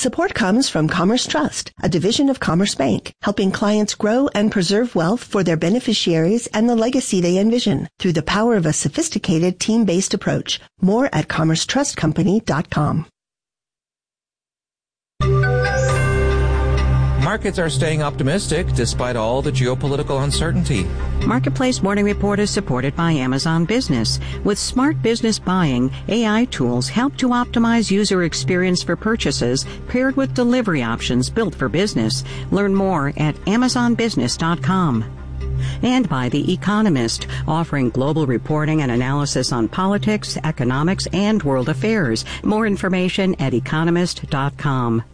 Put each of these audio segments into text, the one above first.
Support comes from Commerce Trust, a division of Commerce Bank, helping clients grow and preserve wealth for their beneficiaries and the legacy they envision through the power of a sophisticated team-based approach. More at commercetrustcompany.com. Markets are staying optimistic despite all the geopolitical uncertainty. Marketplace Morning Report is supported by Amazon Business. With smart business buying, AI tools help to optimize user experience for purchases paired with delivery options built for business. Learn more at amazonbusiness.com. And by The Economist, offering global reporting and analysis on politics, economics, and world affairs. More information at economist.com.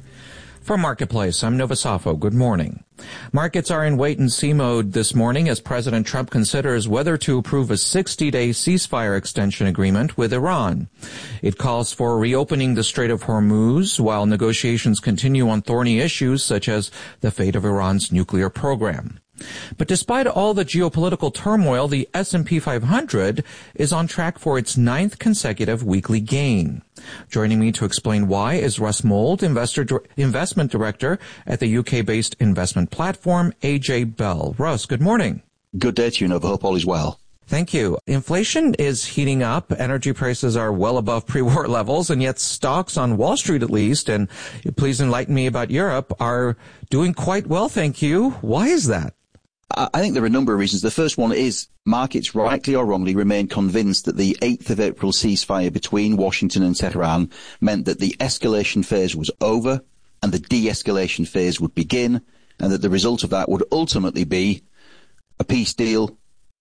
From Marketplace, I'm Nova Safo. Good morning. Markets are in wait-and-see mode this morning as President Trump considers whether to approve a 60-day ceasefire extension agreement with Iran. It calls for reopening the Strait of Hormuz while negotiations continue on thorny issues such as the fate of Iran's nuclear program. But despite all the geopolitical turmoil, the S&P 500 is on track for its 9th consecutive weekly gain. Joining me to explain why is Russ Mould, investment director at the UK-based investment platform AJ Bell. Russ, good morning. Good day to you, Nova. Hope all is well. Thank you. Inflation is heating up. Energy prices are well above pre-war levels, and yet stocks on Wall Street, at least, and please enlighten me about Europe, are doing quite well, thank you. Why is that? I think there are a number of reasons. The first one is markets, rightly or wrongly, remain convinced that the 8th of April ceasefire between Washington and Tehran meant that the escalation phase was over and the de-escalation phase would begin, and that the result of that would ultimately be a peace deal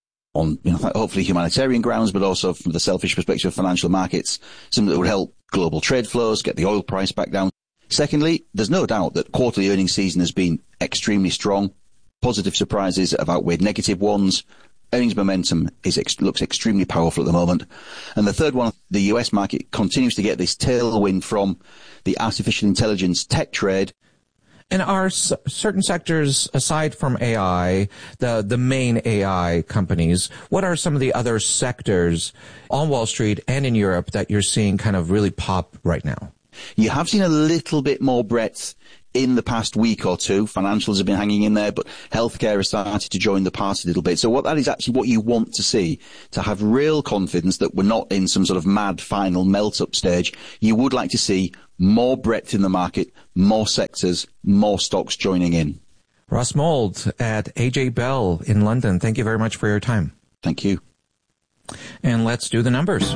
on, hopefully humanitarian grounds, but also from the selfish perspective of financial markets, something that would help global trade flows, get the oil price back down. Secondly, there's no doubt that quarterly earnings season has been extremely strong. Positive surprises have outweighed negative ones. Earnings momentum looks extremely powerful at the moment. And the third one, the US market continues to get this tailwind from the artificial intelligence tech trade. And are certain sectors, aside from AI, the main AI companies, what are some of the other sectors on Wall Street and in Europe that you're seeing kind of really pop right now? You have seen a little bit more breadth in the past week or two. Financials have been hanging in there, but healthcare has started to join the party a little bit. So that is actually what you want to see, to have real confidence that we're not in some sort of mad final melt-up stage. You would like to see more breadth in the market, more sectors, more stocks joining in. Russ Mould at AJ Bell in London, thank you very much for your time. Thank you. And let's do the numbers.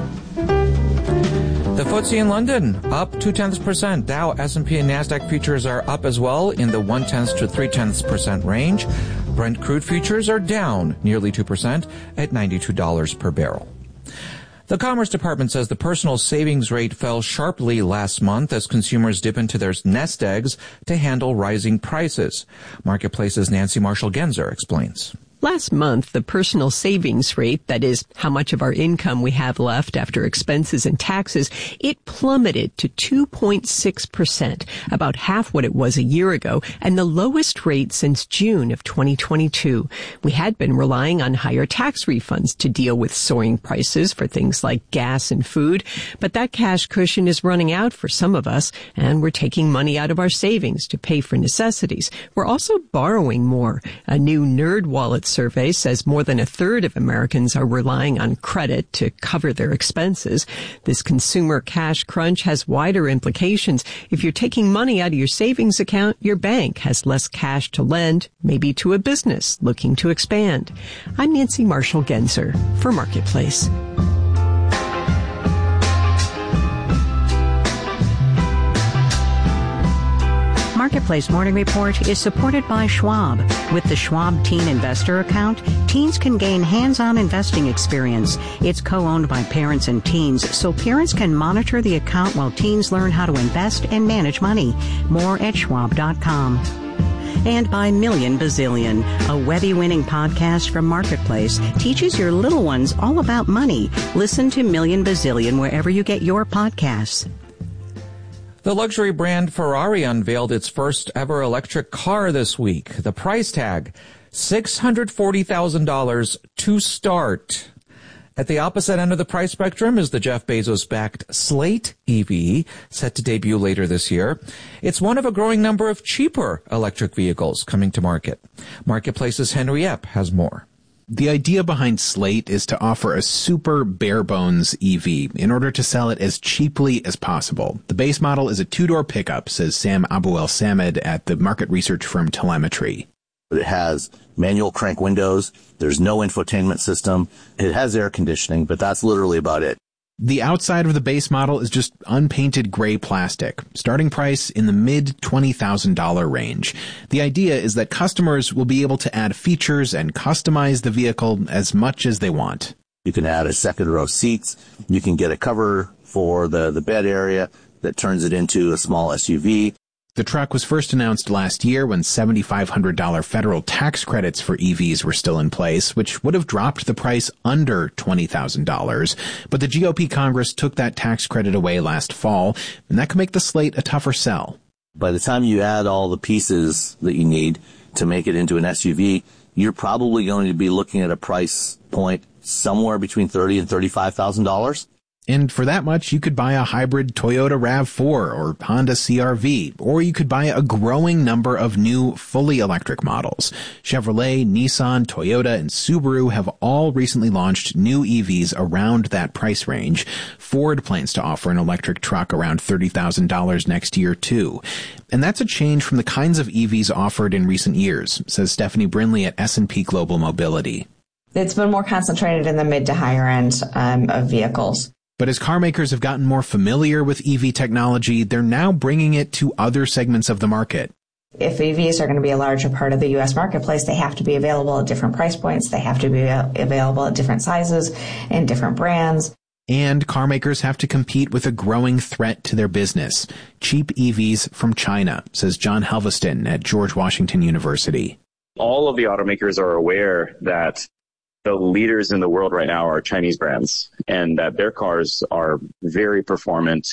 The FTSE in London up 0.2%. Dow, S&P, and Nasdaq futures are up as well in the 0.1 to 0.3% range. Brent crude futures are down nearly 2% at $92 per barrel. The Commerce Department says the personal savings rate fell sharply last month as consumers dip into their nest eggs to handle rising prices. Marketplace's Nancy Marshall-Genzer explains. Last month, the personal savings rate, that is, how much of our income we have left after expenses and taxes, it plummeted to 2.6%, about half what it was a year ago, and the lowest rate since June of 2022. We had been relying on higher tax refunds to deal with soaring prices for things like gas and food, but that cash cushion is running out for some of us, and we're taking money out of our savings to pay for necessities. We're also borrowing more. A new NerdWallet survey says more than a third of Americans are relying on credit to cover their expenses. This consumer cash crunch has wider implications. If you're taking money out of your savings account, your bank has less cash to lend, maybe to a business looking to expand. I'm Nancy Marshall-Genzer for Marketplace. Marketplace Morning Report is supported by Schwab. With the Schwab Teen Investor account, teens can gain hands-on investing experience. It's co-owned by parents and teens, so parents can monitor the account while teens learn how to invest and manage money. More at schwab.com. And by Million Bazillion, a Webby-winning podcast from Marketplace, teaches your little ones all about money. Listen to Million Bazillion wherever you get your podcasts. The luxury brand Ferrari unveiled its first ever electric car this week. The price tag, $640,000 to start. At the opposite end of the price spectrum is the Jeff Bezos-backed Slate EV, set to debut later this year. It's one of a growing number of cheaper electric vehicles coming to market. Marketplace's Henry Epp has more. The idea behind Slate is to offer a super bare-bones EV in order to sell it as cheaply as possible. The base model is a two-door pickup, says Sam Abu-El-Samed at the market research firm Telemetry. It has manual crank windows. There's no infotainment system. It has air conditioning, but that's literally about it. The outside of the base model is just unpainted gray plastic. Starting price in the mid-$20,000 range. The idea is that customers will be able to add features and customize the vehicle as much as they want. You can add a second row seats. You can get a cover for the bed area that turns it into a small SUV. The truck was first announced last year when $7,500 federal tax credits for EVs were still in place, which would have dropped the price under $20,000. But the GOP Congress took that tax credit away last fall, and that could make the Slate a tougher sell. By the time you add all the pieces that you need to make it into an SUV, you're probably going to be looking at a price point somewhere between $30,000 and $35,000. And for that much, you could buy a hybrid Toyota RAV4 or Honda CR-V, or you could buy a growing number of new fully electric models. Chevrolet, Nissan, Toyota, and Subaru have all recently launched new EVs around that price range. Ford plans to offer an electric truck around $30,000 next year, too. And that's a change from the kinds of EVs offered in recent years, says Stephanie Brinley at S&P Global Mobility. It's been more concentrated in the mid to higher end of vehicles. But as car makers have gotten more familiar with EV technology, they're now bringing it to other segments of the market. If EVs are going to be a larger part of the U.S. marketplace, they have to be available at different price points. They have to be available at different sizes and different brands. And car makers have to compete with a growing threat to their business. Cheap EVs from China, says John Helveston at George Washington University. All of the automakers are aware that the leaders in the world right now are Chinese brands, and that their cars are very performant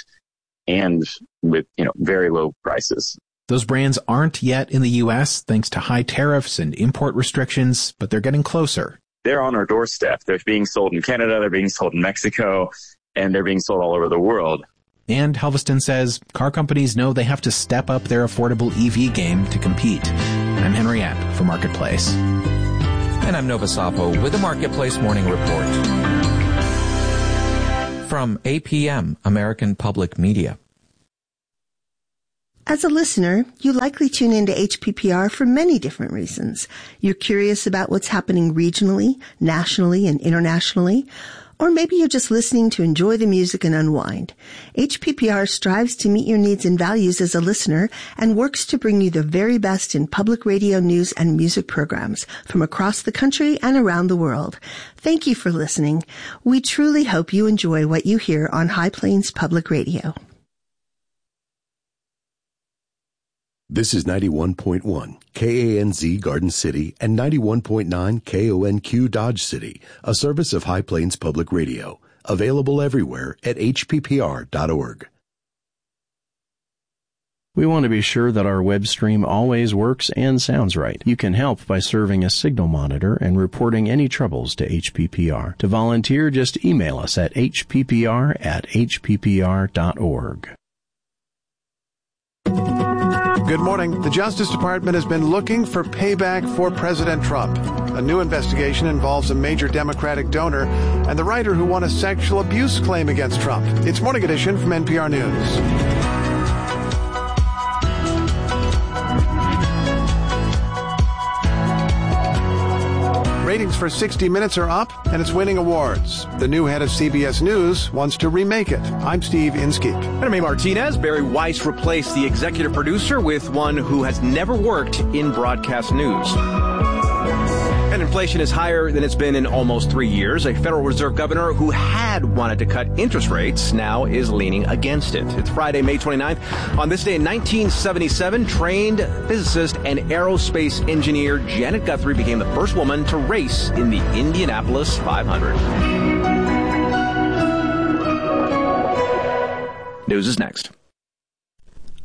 and with, very low prices. Those brands aren't yet in the U.S. thanks to high tariffs and import restrictions, but they're getting closer. They're on our doorstep. They're being sold in Canada, they're being sold in Mexico, and they're being sold all over the world. And Helveston says car companies know they have to step up their affordable EV game to compete. I'm Henry Epp for Marketplace. And I'm Nova Sapo with the Marketplace Morning Report. From APM, American Public Media. As a listener, you likely tune into HPPR for many different reasons. You're curious about what's happening regionally, nationally, and internationally. Or maybe you're just listening to enjoy the music and unwind. HPPR strives to meet your needs and values as a listener and works to bring you the very best in public radio news and music programs from across the country and around the world. Thank you for listening. We truly hope you enjoy what you hear on High Plains Public Radio. This is 91.1 KANZ Garden City and 91.9 KONQ Dodge City, a service of High Plains Public Radio, available everywhere at hppr.org. We want to be sure that our web stream always works and sounds right. You can help by serving as signal monitor and reporting any troubles to HPPR. To volunteer, just email us at hppr@hppr.org. Good morning. The Justice Department has been looking for payback for President Trump. A new investigation involves a major Democratic donor and the writer who won a sexual abuse claim against Trump. It's Morning Edition from NPR News. Ratings for 60 Minutes are up, and it's winning awards. The new head of CBS News wants to remake it. I'm Steve Inskeep. And I'm Amy Martinez. Barry Weiss replaced the executive producer with one who has never worked in broadcast news. And inflation is higher than it's been in almost 3 years. A Federal Reserve governor who had wanted to cut interest rates now is leaning against it. It's Friday, May 29th. On this day in 1977, trained physicist and aerospace engineer Janet Guthrie became the first woman to race in the Indianapolis 500. News is next.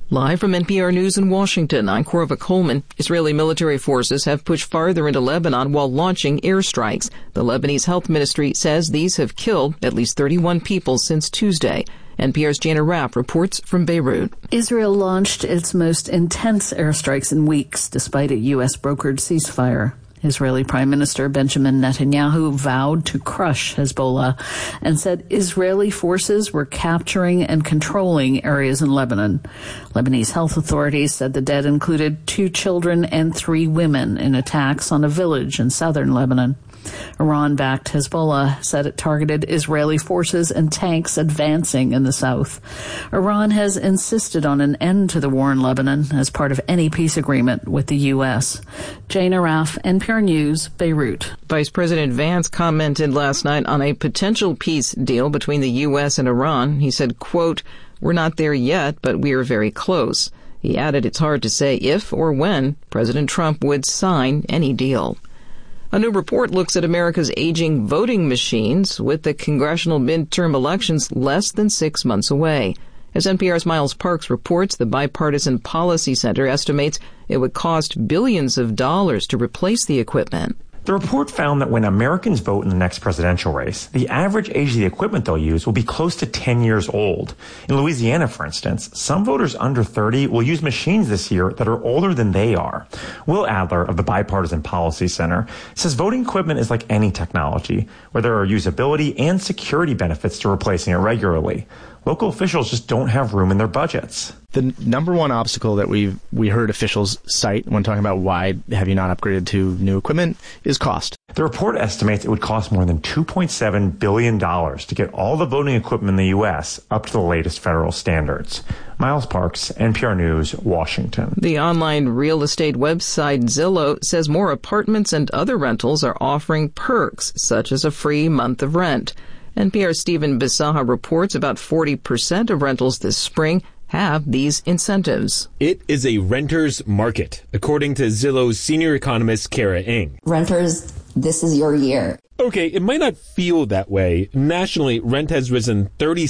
Live from NPR News in Washington, I'm Corva Coleman. Israeli military forces have pushed farther into Lebanon while launching airstrikes. The Lebanese Health Ministry says these have killed at least 31 people since Tuesday. NPR's Jana Rapp reports from Beirut. Israel launched its most intense airstrikes in weeks, despite a U.S.-brokered ceasefire. Israeli Prime Minister Benjamin Netanyahu vowed to crush Hezbollah and said Israeli forces were capturing and controlling areas in Lebanon. Lebanese health authorities said the dead included 2 children and 3 women in attacks on a village in southern Lebanon. Iran-backed Hezbollah said it targeted Israeli forces and tanks advancing in the south. Iran has insisted on an end to the war in Lebanon as part of any peace agreement with the U.S. Jana Raff, NPR News, Beirut. Vice President Vance commented last night on a potential peace deal between the U.S. and Iran. He said, quote, "We're not there yet, but we are very close." He added it's hard to say if or when President Trump would sign any deal. A new report looks at America's aging voting machines with the congressional midterm elections less than 6 months away. As NPR's Miles Parks reports, the Bipartisan Policy Center estimates it would cost billions of dollars to replace the equipment. The report found that when Americans vote in the next presidential race, the average age of the equipment they'll use will be close to 10 years old. In Louisiana, for instance, some voters under 30 will use machines this year that are older than they are. Will Adler of the Bipartisan Policy Center says voting equipment is like any technology, where there are usability and security benefits to replacing it regularly. Local officials just don't have room in their budgets. The number one obstacle that we heard officials cite when talking about why have you not upgraded to new equipment is cost. The report estimates it would cost more than $2.7 billion to get all the voting equipment in the U.S. up to the latest federal standards. Miles Parks, NPR News, Washington. The online real estate website Zillow says more apartments and other rentals are offering perks, such as a free month of rent. NPR's Stephen Bisaha reports about 40% of rentals this spring have these incentives. It is a renter's market, according to Zillow's senior economist, Kara Ng. Renters, this is your year. Okay, it might not feel that way. Nationally, rent has risen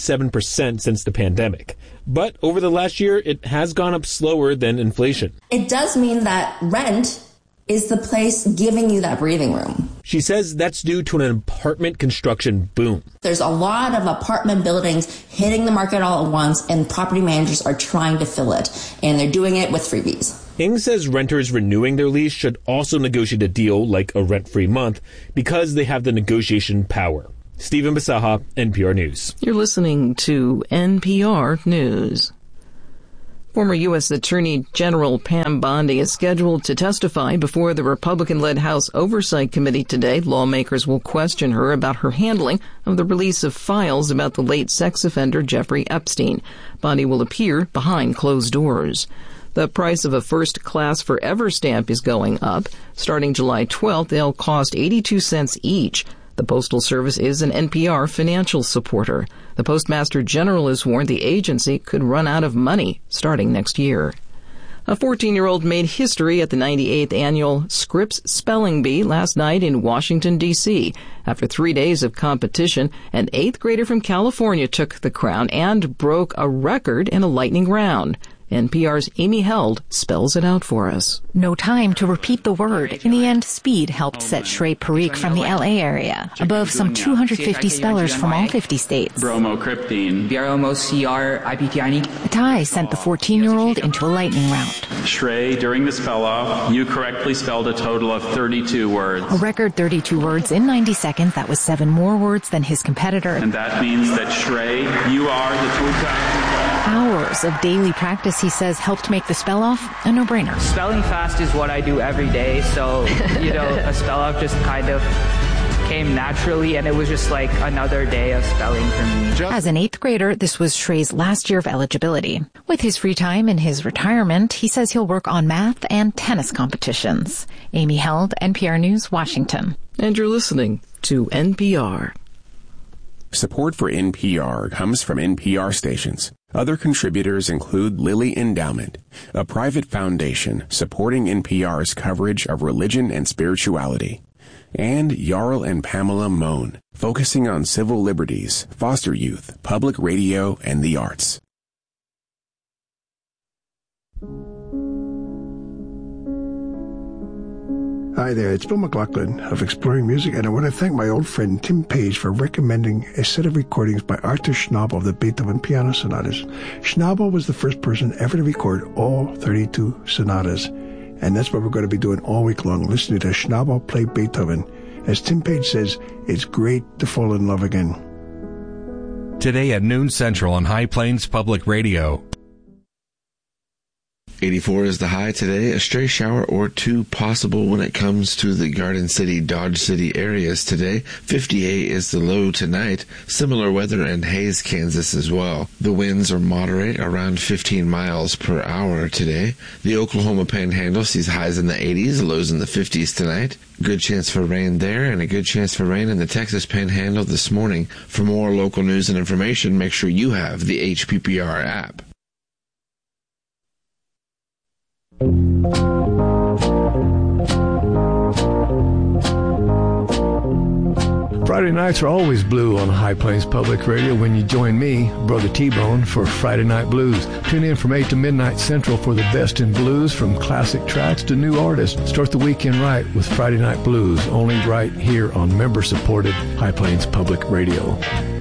37% since the pandemic. But over the last year, it has gone up slower than inflation. It does mean that rent is the place giving you that breathing room. She says that's due to an apartment construction boom. There's a lot of apartment buildings hitting the market all at once, and property managers are trying to fill it, and they're doing it with freebies. Ng says renters renewing their lease should also negotiate a deal like a rent-free month because they have the negotiation power. Stephen Bisaha, NPR News. You're listening to NPR News. Former U.S. Attorney General Pam Bondi is scheduled to testify before the Republican-led House Oversight Committee today. Lawmakers will question her about her handling of the release of files about the late sex offender Jeffrey Epstein. Bondi will appear behind closed doors. The price of a first-class Forever stamp is going up. Starting July 12th, they'll cost 82 cents each. The Postal Service is an NPR financial supporter. The Postmaster General has warned the agency could run out of money starting next year. A 14-year-old made history at the 98th annual Scripps Spelling Bee last night in Washington, D.C. After 3 days of competition, an 8th grader from California took the crown and broke a record in a lightning round. NPR's Amy Held spells it out for us. No time to repeat the word. In the end, speed helped set Shrey Parikh from the L.A. area above some 250 spellers from all 50 states. Bromocryptine. BROMOCRIPTINE. A tie sent the 14-year-old into a lightning round. Shrey, during the spell-off, you correctly spelled a total of 32 words. A record 32 words in 90 seconds. That was 7 more words than his competitor. And that means that Shrey, you are the two-time... Hours of daily practice, he says, helped make the spell-off a no-brainer. Spelling fast is what I do every day, so, a spell-off just kind of came naturally, and it was just like another day of spelling for me. As an 8th grader, this was Shrey's last year of eligibility. With his free time and his retirement, he says he'll work on math and tennis competitions. Amy Held, NPR News, Washington. And you're listening to NPR. Support for NPR comes from NPR stations. Other contributors include Lilly Endowment, a private foundation supporting NPR's coverage of religion and spirituality, and Jarl and Pamela Mohn, focusing on civil liberties, foster youth, public radio, and the arts. Hi there, it's Bill McLaughlin of Exploring Music, and I want to thank my old friend Tim Page for recommending a set of recordings by Arthur Schnabel of the Beethoven Piano Sonatas. Schnabel was the first person ever to record all 32 sonatas, and that's what we're going to be doing all week long, listening to Schnabel play Beethoven. As Tim Page says, it's great to fall in love again. Today at noon Central on High Plains Public Radio. 84 is the high today. A stray shower or two possible when it comes to the Garden City, Dodge City areas today. 58 is the low tonight. Similar weather in Hays, Kansas as well. The winds are moderate, around 15 miles per hour today. The Oklahoma Panhandle sees highs in the 80s, lows in the 50s tonight. Good chance for rain there, and a good chance for rain in the Texas Panhandle this morning. For more local news and information, make sure you have the HPPR app. Friday nights are always blue on High Plains Public Radio when you join me, Brother T-Bone, for Friday Night Blues. Tune in from 8 to midnight Central for the best in blues, from classic tracks to new artists. Start the weekend right with Friday Night Blues, only right here on member-supported High Plains Public Radio.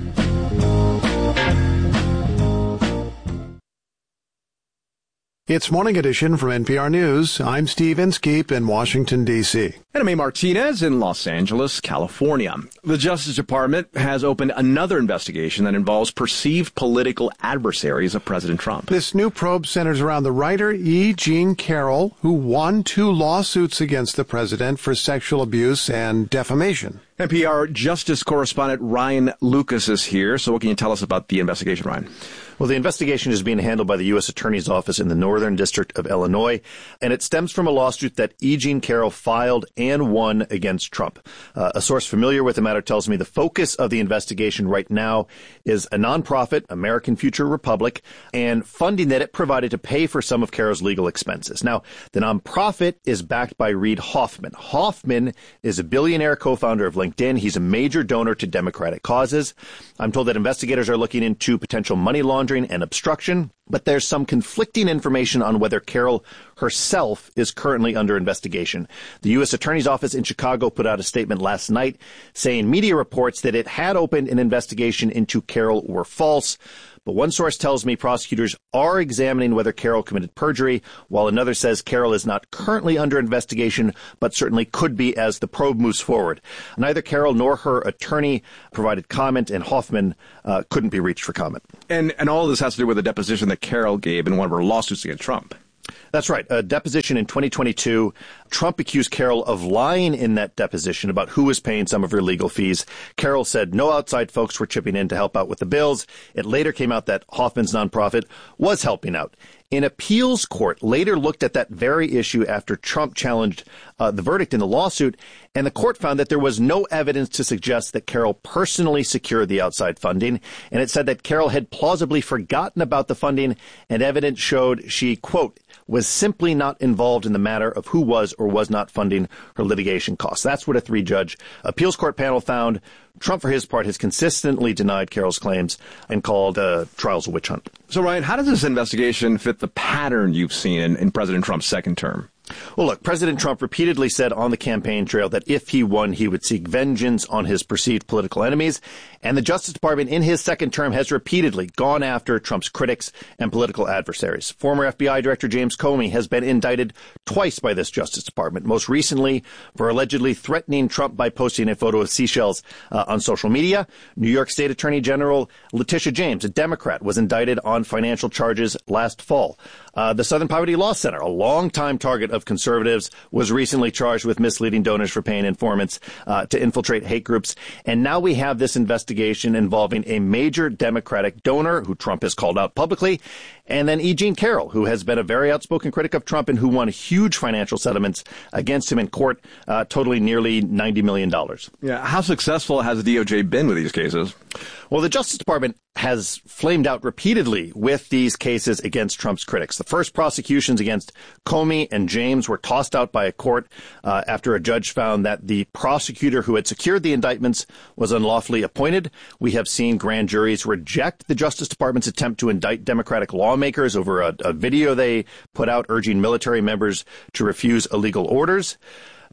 It's Morning Edition from NPR News. I'm Steve Inskeep in Washington, D.C. And I'm A. Martinez in Los Angeles, California. The Justice Department has opened another investigation that involves perceived political adversaries of President Trump. This new probe centers around the writer E. Jean Carroll, who won 2 lawsuits against the president for sexual abuse and defamation. NPR Justice correspondent Ryan Lucas is here. So what can you tell us about the investigation, Ryan? Well, the investigation is being handled by the U.S. Attorney's Office in the Northern District of Illinois, and it stems from a lawsuit that E. Jean Carroll filed and won against Trump. A source familiar with the matter tells me the focus of the investigation right now is a nonprofit, American Future Republic, and funding that it provided to pay for some of Carroll's legal expenses. Now, the nonprofit is backed by Reid Hoffman. Hoffman is a billionaire co-founder of LinkedIn. He's a major donor to Democratic causes. I'm told that investigators are looking into potential money laundering and obstruction, but there's some conflicting information on whether Carroll herself is currently under investigation. The U.S. Attorney's Office in Chicago put out a statement last night saying media reports that it had opened an investigation into Carroll were false. But one source tells me prosecutors are examining whether Carroll committed perjury, while another says Carroll is not currently under investigation, but certainly could be as the probe moves forward. Neither Carroll nor her attorney provided comment, and Hoffman couldn't be reached for comment. And all of this has to do with a deposition that Carroll gave in one of her lawsuits against Trump. That's right. A deposition in 2022. Trump accused Carroll of lying in that deposition about who was paying some of her legal fees. Carroll said no outside folks were chipping in to help out with the bills. It later came out that Hoffman's nonprofit was helping out. An appeals court later looked at that very issue after Trump challenged the verdict in the lawsuit, and the court found that there was no evidence to suggest that Carroll personally secured the outside funding, and it said that Carroll had plausibly forgotten about the funding, and evidence showed she, quote, was simply not involved in the matter of who was or was not funding her litigation costs. That's what a 3-judge appeals court panel found. Trump, for his part, has consistently denied Carroll's claims and called trials a witch hunt. So, Ryan, how does this investigation fit the pattern you've seen in President Trump's second term? Well, look, President Trump repeatedly said on the campaign trail that if he won, he would seek vengeance on his perceived political enemies. And the Justice Department in his second term has repeatedly gone after Trump's critics and political adversaries. Former FBI Director James Comey has been indicted twice by this Justice Department, most recently for allegedly threatening Trump by posting a photo of seashells on social media. New York State Attorney General Letitia James, a Democrat, was indicted on financial charges last fall. The Southern Poverty Law Center, a longtime target of conservatives, was recently charged with misleading donors for paying informants to infiltrate hate groups. And now we have this investigation involving a major Democratic donor who Trump has called out publicly, and then E. Jean Carroll, who has been a very outspoken critic of Trump and who won huge financial settlements against him in court, totaling nearly $90 million. Yeah, how successful has the DOJ been with these cases? Well, the Justice Department has flamed out repeatedly with these cases against Trump's critics. The first prosecutions against Comey and James were tossed out by a court after a judge found that the prosecutor who had secured the indictments was unlawfully appointed. We have seen grand juries reject the Justice Department's attempt to indict Democratic lawmakers over a video they put out urging military members to refuse illegal orders.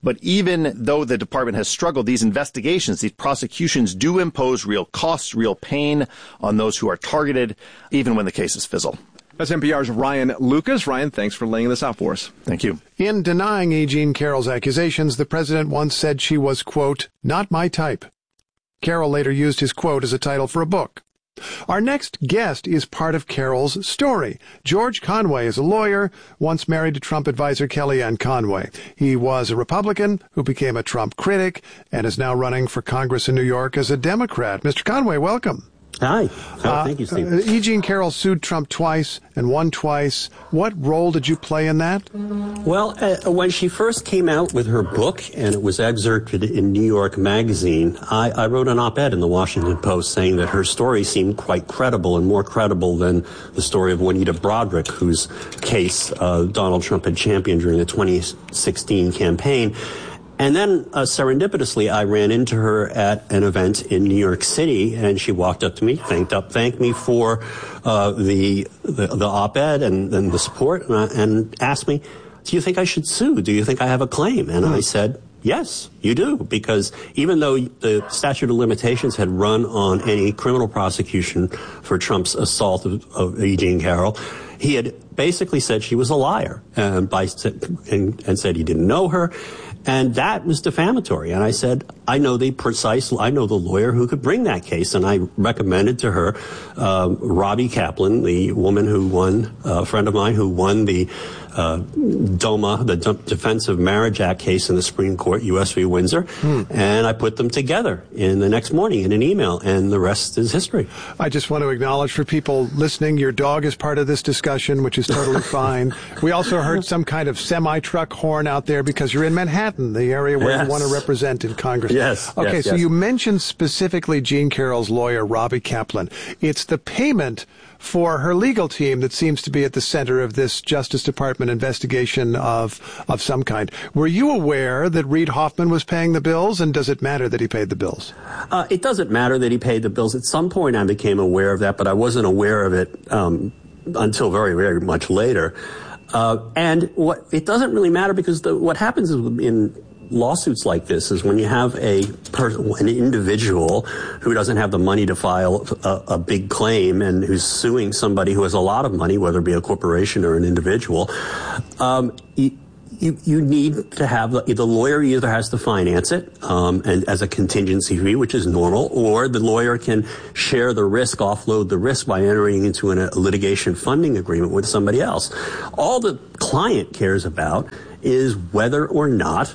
But even though the department has struggled, these investigations, these prosecutions do impose real costs, real pain on those who are targeted, even when the cases fizzle. That's NPR's Ryan Lucas. Ryan, thanks for laying this out for us. Thank you. In denying E. Jean Carroll's accusations, the president once said she was, quote, not my type. Carroll later used his quote as a title for a book. Our next guest is part of Carroll's story. George Conway is a lawyer, once married to Trump advisor Kellyanne Conway. He was a Republican who became a Trump critic and is now running for Congress in New York as a Democrat. Mr. Conway, welcome. Hi. Thank you, Steve. E. Jean Carroll sued Trump twice and won twice. What role did you play in that? Well, when she first came out with her book, and it was excerpted in New York Magazine, I wrote an op-ed in the Washington Post saying that her story seemed quite credible and more credible than the story of Juanita Broaddrick, whose case Donald Trump had championed during the 2016 campaign. And then, serendipitously, I ran into her at an event in New York City, and she walked up to me, thanked me for the op-ed and the support, and asked me, "Do you think I should sue? Do you think I have a claim?" And I said, "Yes, you do," because even though the statute of limitations had run on any criminal prosecution for Trump's assault of E. Jean Carroll, he had basically said she was a liar and said he didn't know her. And that was defamatory. And I said, I know the lawyer who could bring that case. And I recommended to her Robbie Kaplan, the woman who won, a friend of mine who won the DOMA, the Defensive Marriage Act case in the Supreme Court, U.S. v. Windsor. And I put them together in the next morning in an email, and the rest is history. I just want to acknowledge for people listening, your dog is part of this discussion, which is totally fine. We also heard some kind of semi-truck horn out there because you're in Manhattan, the area where you want to represent in Congress. Yes. Okay, yes, so yes. you mentioned specifically Jean Carroll's lawyer, Robbie Kaplan. It's the payment for her legal team that seems to be at the center of this Justice Department investigation of some kind. Were you aware that Reid Hoffman was paying the bills, and does it matter that he paid the bills? It doesn't matter that he paid the bills. At some point I became aware of that, but I wasn't aware of it until very, very much later. And it doesn't really matter because what happens is in lawsuits like this is when you have an individual who doesn't have the money to file a big claim and who's suing somebody who has a lot of money, whether it be a corporation or an individual, you need to have the lawyer either has to finance it and as a contingency fee, which is normal, or the lawyer can share the risk, offload the risk by entering into a litigation funding agreement with somebody else. All the client cares about is whether or not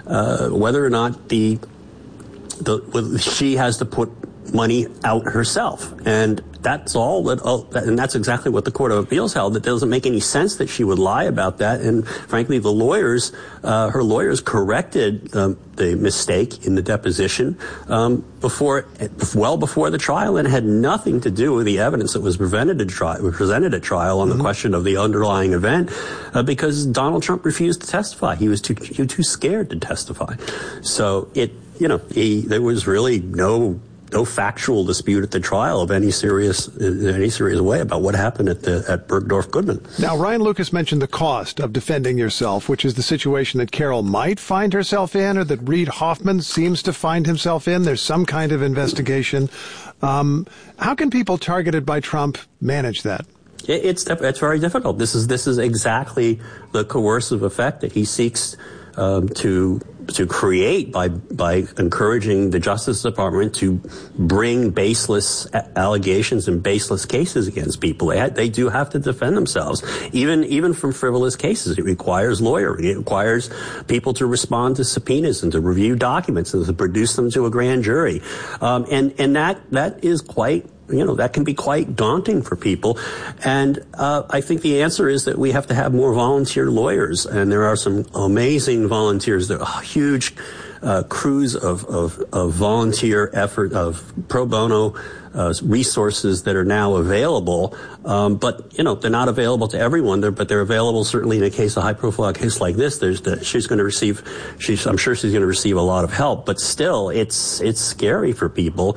she has to put money out herself, and that's all. And that's exactly what the Court of Appeals held. It doesn't make any sense that she would lie about that. And frankly, her lawyers corrected the mistake in the deposition well before the trial, and had nothing to do with the evidence that was presented at trial on the question of the underlying event, because Donald Trump refused to testify. He was too scared to testify. So there was really no factual dispute at the trial of any serious way about what happened at Bergdorf Goodman. Now, Ryan Lucas mentioned the cost of defending yourself, which is the situation that Carroll might find herself in, or that Reid Hoffman seems to find himself in. There's some kind of investigation. How can people targeted by Trump manage that? It's very difficult. This is exactly the coercive effect that he seeks to create by encouraging the Justice Department to bring baseless allegations and baseless cases against people. They do have to defend themselves, even from frivolous cases. It requires lawyering. It requires people to respond to subpoenas and to review documents and to produce them to a grand jury. And that is quite, that can be quite daunting for people. And I think the answer is that we have to have more volunteer lawyers. And there are some amazing volunteers. There are huge crews of volunteer effort, of pro bono resources that are now available. But they're not available to everyone there, but they're available certainly in a high-profile case like this. I'm sure she's going to receive a lot of help. But still, it's scary for people.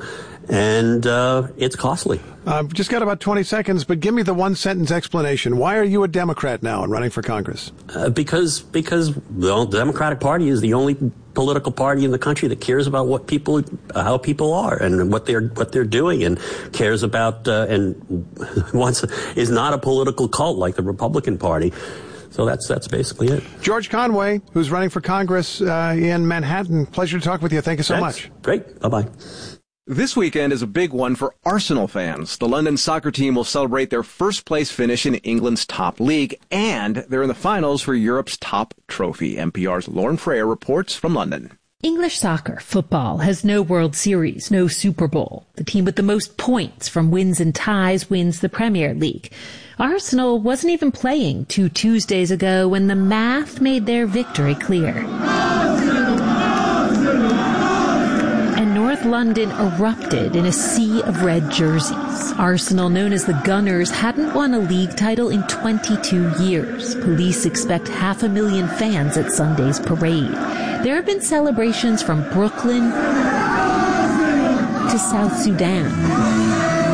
and it's costly. I've just got about 20 seconds, but give me the one-sentence explanation. Why are you a Democrat now and running for Congress? Because the Democratic Party is the only political party in the country that cares about how people are and what they're doing, and cares about is not a political cult like the Republican Party. So that's basically it. George Conway, who's running for Congress in Manhattan. Pleasure to talk with you. Thank you so much. Great. Bye-bye. This weekend is a big one for Arsenal fans. The London soccer team will celebrate their first-place finish in England's top league, and they're in the finals for Europe's top trophy. NPR's Lauren Freyer reports from London. English soccer, football, has no World Series, no Super Bowl. The team with the most points from wins and ties wins the Premier League. Arsenal wasn't even playing 2 Tuesdays ago when the math made their victory clear. North London erupted in a sea of red jerseys. Arsenal, known as the Gunners, hadn't won a league title in 22 years. Police expect 500,000 fans at Sunday's parade. There have been celebrations from Brooklyn to South Sudan.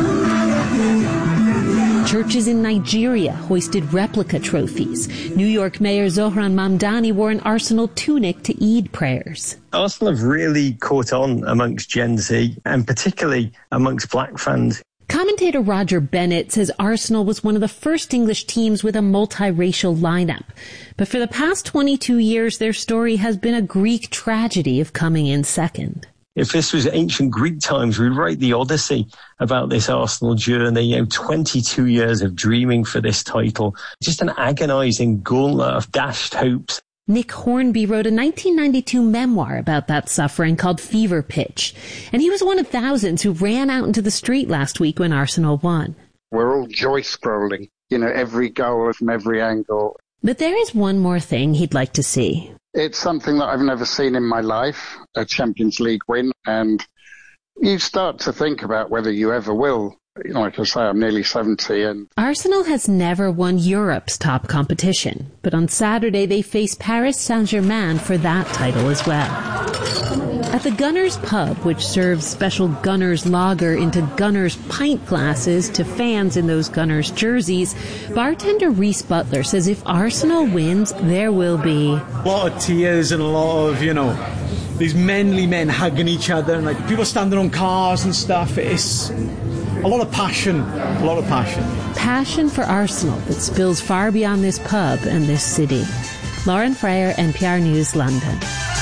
Churches in Nigeria hoisted replica trophies. New York Mayor Zohran Mamdani wore an Arsenal tunic to Eid prayers. Arsenal have really caught on amongst Gen Z, and particularly amongst black fans. Commentator Roger Bennett says Arsenal was one of the first English teams with a multiracial lineup. But for the past 22 years, their story has been a Greek tragedy of coming in second. If this was ancient Greek times, we'd write the Odyssey about this Arsenal journey. 22 years of dreaming for this title. Just an agonizing gauntlet of dashed hopes. Nick Hornby wrote a 1992 memoir about that suffering called Fever Pitch. And he was one of thousands who ran out into the street last week when Arsenal won. We're all joy-scrolling, every goal from every angle. But there is one more thing he'd like to see. It's something that I've never seen in my life, a Champions League win, and you start to think about whether you ever will. Like I say, I'm nearly 70. And Arsenal has never won Europe's top competition, but on Saturday they face Paris Saint-Germain for that title as well. At the Gunners pub, which serves special Gunners lager into Gunners pint glasses to fans in those Gunners jerseys, bartender Reese Butler says if Arsenal wins, there will be a lot of tears and a lot of, these manly men hugging each other and like people standing on cars and stuff. It's a lot of passion, Passion for Arsenal that spills far beyond this pub and this city. Lauren Freyer, NPR News, London.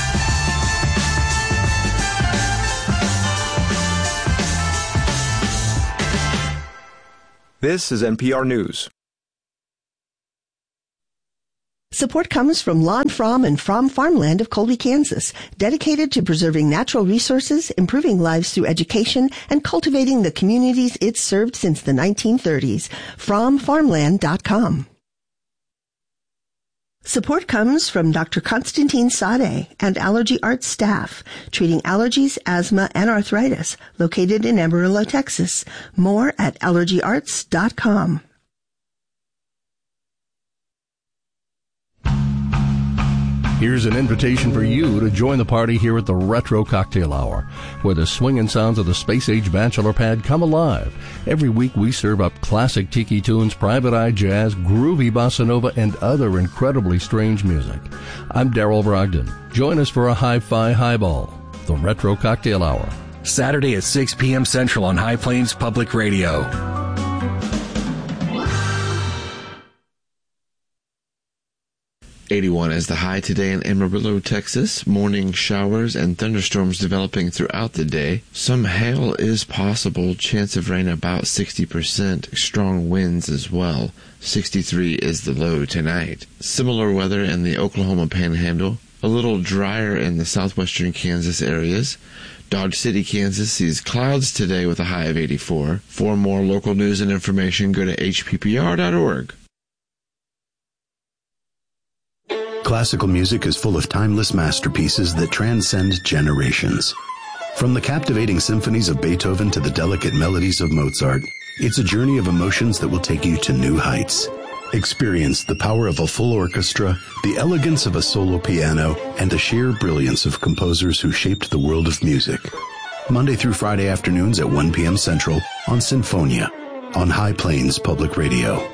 This is NPR News. Support comes from Lon Fromm and Fromm Farmland of Colby, Kansas, dedicated to preserving natural resources, improving lives through education, and cultivating the communities it's served since the 1930s. FrommFarmland.com. Support comes from Dr. Constantine Sade and Allergy Arts staff, treating allergies, asthma, and arthritis, located in Amarillo, Texas. More at allergyarts.com. Here's an invitation for you to join the party here at the Retro Cocktail Hour, where the swinging sounds of the space-age bachelor pad come alive. Every week we serve up classic tiki tunes, private eye jazz, groovy bossa nova, and other incredibly strange music. I'm Daryl Brogdon. Join us for a hi-fi highball, the Retro Cocktail Hour. Saturday at 6 p.m. Central on High Plains Public Radio. 81 is the high today in Amarillo, Texas. Morning showers and thunderstorms developing throughout the day. Some hail is possible. Chance of rain about 60%. Strong winds as well. 63 is the low tonight. Similar weather in the Oklahoma Panhandle. A little drier in the southwestern Kansas areas. Dodge City, Kansas sees clouds today with a high of 84. For more local news and information, go to hppr.org. Classical music is full of timeless masterpieces that transcend generations. From the captivating symphonies of Beethoven to the delicate melodies of Mozart, it's a journey of emotions that will take you to new heights. Experience the power of a full orchestra, the elegance of a solo piano, and the sheer brilliance of composers who shaped the world of music. Monday through Friday afternoons at 1 p.m. Central on Sinfonia on High Plains Public Radio.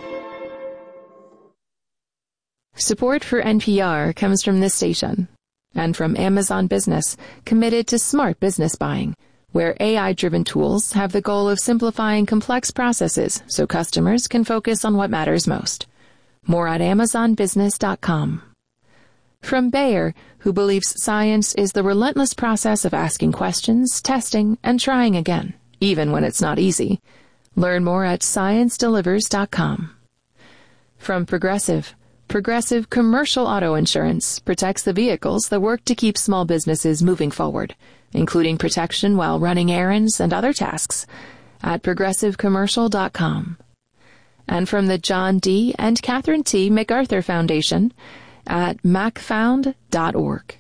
Support for NPR comes from this station and from Amazon Business, committed to smart business buying, where AI-driven tools have the goal of simplifying complex processes so customers can focus on what matters most. More at amazonbusiness.com. From Bayer, who believes science is the relentless process of asking questions, testing, and trying again, even when it's not easy. Learn more at sciencedelivers.com. From Progressive Commercial Auto Insurance protects the vehicles that work to keep small businesses moving forward, including protection while running errands and other tasks, at progressivecommercial.com. And from the John D. and Catherine T. MacArthur Foundation at macfound.org.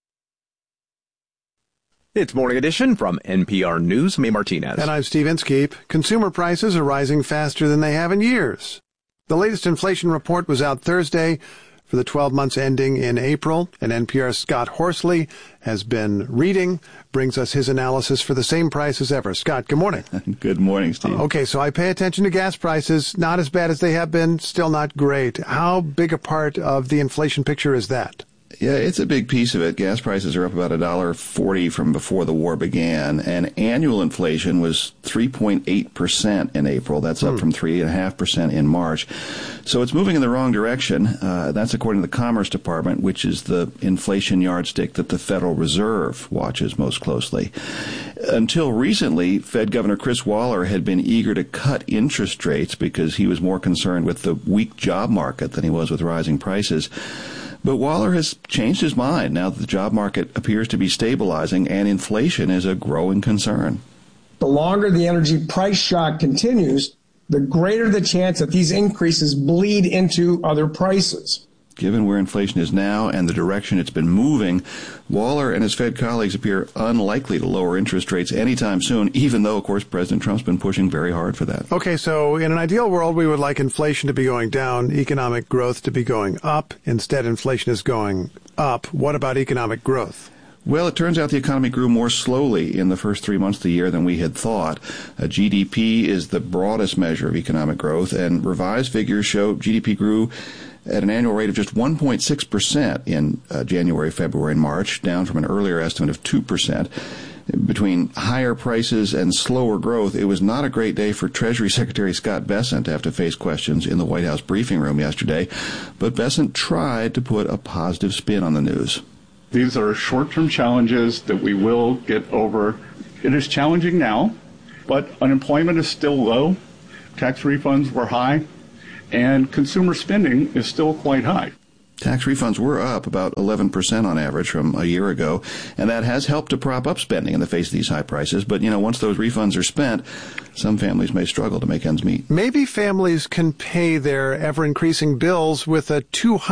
It's Morning Edition from NPR News. May Martinez. And I'm Steve Inskeep. Consumer prices are rising faster than they have in years. The latest inflation report was out Thursday for the 12 months ending in April, and NPR's Scott Horsley has been reading, brings us his analysis for the same price as ever. Scott, good morning. Good morning, Steve. Okay, so I pay attention to gas prices, not as bad as they have been, still not great. How big a part of the inflation picture is that? Yeah, it's a big piece of it. Gas prices are up about $1.40 from before the war began, and annual inflation was 3.8% in April. That's up from 3.5% in March. So it's moving in the wrong direction. That's according to the Commerce Department, which is the inflation yardstick that the Federal Reserve watches most closely. Until recently, Fed Governor Chris Waller had been eager to cut interest rates because he was more concerned with the weak job market than he was with rising prices. But Waller has changed his mind now that the job market appears to be stabilizing and inflation is a growing concern. The longer the energy price shock continues, the greater the chance that these increases bleed into other prices. Given where inflation is now and the direction it's been moving, Waller and his Fed colleagues appear unlikely to lower interest rates anytime soon, even though, of course, President Trump's been pushing very hard for that. Okay, so in an ideal world, we would like inflation to be going down, economic growth to be going up. Instead, inflation is going up. What about economic growth? Well, it turns out the economy grew more slowly in the first 3 months of the year than we had thought. GDP is the broadest measure of economic growth, and revised figures show GDP grew at an annual rate of just 1.6% in January, February, and March, down from an earlier estimate of 2%. Between higher prices and slower growth, it was not a great day for Treasury Secretary Scott Bessent to have to face questions in the White House briefing room yesterday. But Bessent tried to put a positive spin on the news. These are short-term challenges that we will get over. It is challenging now, but unemployment is still low. Tax refunds were high. And consumer spending is still quite high. Tax refunds were up about 11% on average from a year ago, and that has helped to prop up spending in the face of these high prices. But, once those refunds are spent, some families may struggle to make ends meet. Maybe families can pay their ever-increasing bills with a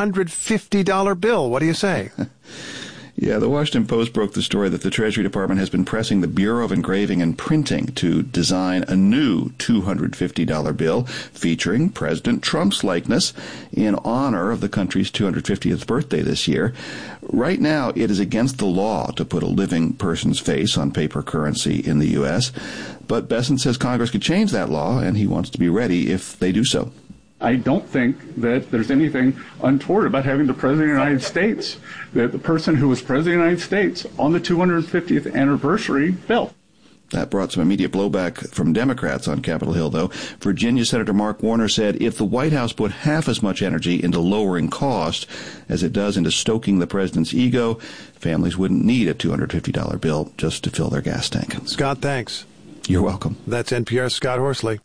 $250 bill. What do you say? Yeah, the Washington Post broke the story that the Treasury Department has been pressing the Bureau of Engraving and Printing to design a new $250 bill featuring President Trump's likeness in honor of the country's 250th birthday this year. Right now, it is against the law to put a living person's face on paper currency in the U.S., but Bessent says Congress could change that law, and he wants to be ready if they do so. I don't think that there's anything untoward about having the President of the United States, the person who was President of the United States, on the 250th anniversary bill. That brought some immediate blowback from Democrats on Capitol Hill, though. Virginia Senator Mark Warner said if the White House put half as much energy into lowering cost as it does into stoking the president's ego, families wouldn't need a $250 bill just to fill their gas tank. Scott, thanks. You're welcome. That's NPR's Scott Horsley.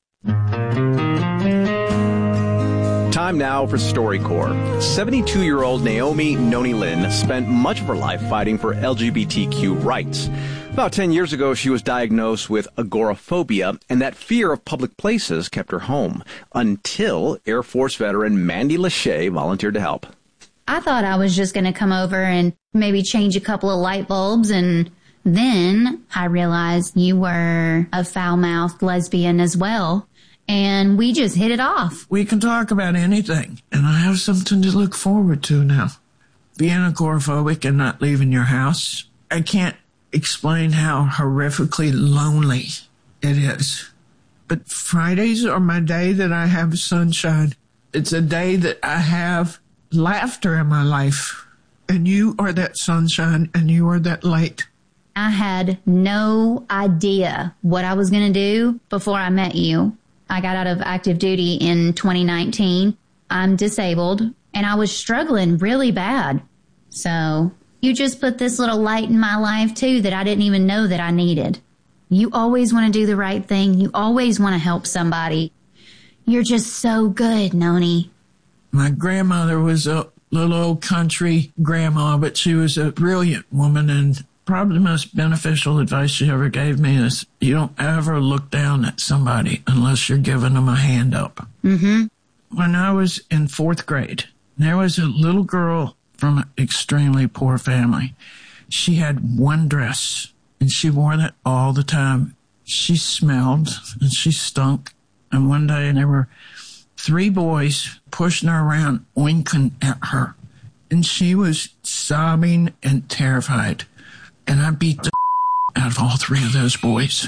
Time now for StoryCorps. 72-year-old Naomi Noni Lin spent much of her life fighting for LGBTQ rights. About 10 years ago, she was diagnosed with agoraphobia, and that fear of public places kept her home, until Air Force veteran Mandy Lachey volunteered to help. I thought I was just going to come over and maybe change a couple of light bulbs, and then I realized you were a foul-mouthed lesbian as well. And we just hit it off. We can talk about anything, and I have something to look forward to now. Being agoraphobic and not leaving your house, I can't explain how horrifically lonely it is. But Fridays are my day that I have sunshine. It's a day that I have laughter in my life. And you are that sunshine, and you are that light. I had no idea what I was going to do before I met you. I got out of active duty in 2019. I'm disabled, and I was struggling really bad. So you just put this little light in my life, too, that I didn't even know that I needed. You always want to do the right thing. You always want to help somebody. You're just so good, Noni. My grandmother was a little old country grandma, but she was a brilliant woman, and probably the most beneficial advice she ever gave me is you don't ever look down at somebody unless you're giving them a hand up. Mm-hmm. When I was in 4th grade, there was a little girl from an extremely poor family. She had one dress, and she wore that all the time. She smelled, and she stunk. And one day there were 3 boys pushing her around, oinking at her. And she was sobbing and terrified. And I beat the out of all 3 of those boys.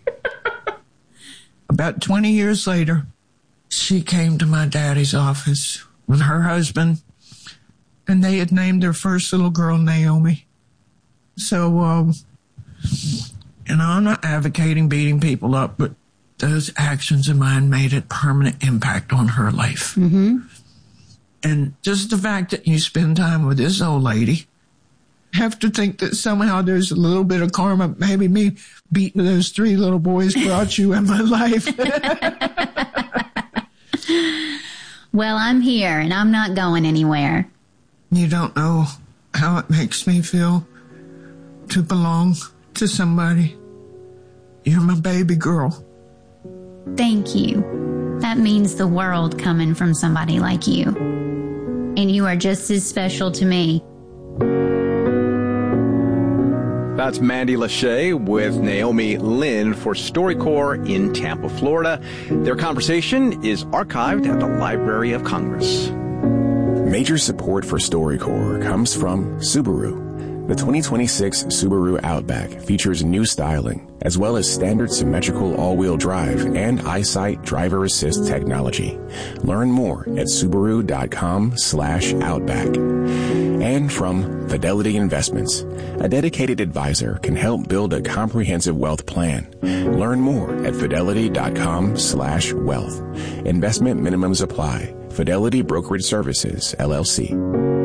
About 20 years later, she came to my daddy's office with her husband, and they had named their first little girl Naomi. So, and I'm not advocating beating people up, but those actions of mine made a permanent impact on her life. Mm-hmm. And just the fact that you spend time with this old lady, have to think that somehow there's a little bit of karma. Maybe me beating those 3 little boys brought you in my life. Well, I'm here, and I'm not going anywhere. You don't know how it makes me feel to belong to somebody. You're my baby girl. Thank you. That means the world coming from somebody like you. And you are just as special to me. That's Mandy Lachey with Naomi Lynn for StoryCorps in Tampa, Florida. Their conversation is archived at the Library of Congress. Major support for StoryCorps comes from Subaru. The 2026 Subaru Outback features new styling, as well as standard symmetrical all-wheel drive and EyeSight driver assist technology. Learn more at Subaru.com/Outback. And from Fidelity Investments, a dedicated advisor can help build a comprehensive wealth plan. Learn more at Fidelity.com/wealth. Investment minimums apply. Fidelity Brokerage Services, LLC.